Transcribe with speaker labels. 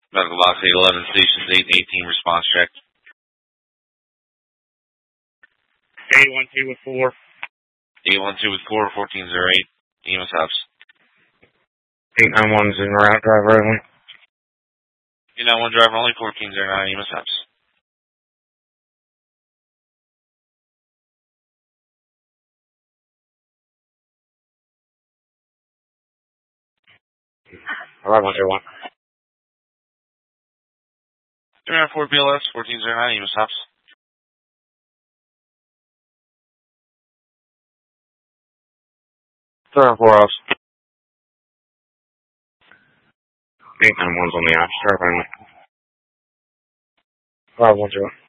Speaker 1: Medical box 811, stations 818, response check.
Speaker 2: 812 with 4.
Speaker 1: 812 with 4, 1408, EMS House.
Speaker 2: 891's in route, driver only.
Speaker 1: 891 driver only, 1409, EMS House.
Speaker 2: Alright, 121.
Speaker 1: 394 BLS, 1409, EMS House.
Speaker 2: 304 off. 891's on the ops, driver only. 121.